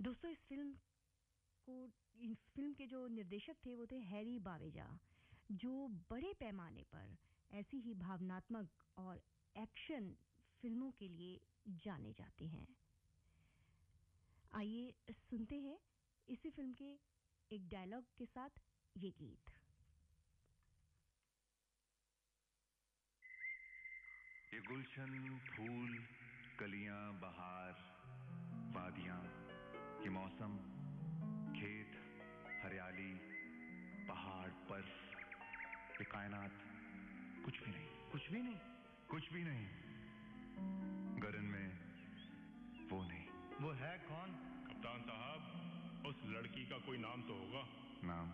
दोस्तों इस फिल्म के जो निर्देशक थे वो थे हैरी बावेजा, जो बड़े पैमाने पर ऐसी ही भावनात्मक और एक्शन फिल्मों के लिए जाने जाते हैं। आइए सुनते हैं इसी फिल्म के एक डायलॉग के साथ ये गीत। ये गुलशन, फूल, कलियां, बहार, वादियां, ये मौसम, खेत, हरियाली, पहाड़, बर्फ, ये कायनात, कुछ भी नहीं, कुछ भी नहीं, कुछ भी नहीं। गगन में वो नहीं। वो है कौन? कप्तान साहब, उस लड़की का कोई नाम तो होगा। नाम